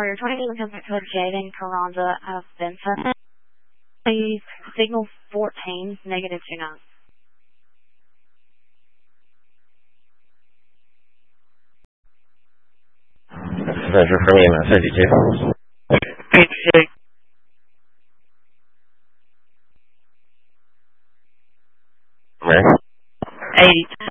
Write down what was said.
Warrior 20, comes back to Jaden Carranza of Benson. Please, signal 14, negative 29. Measure for me, 32. 86. Where? 82.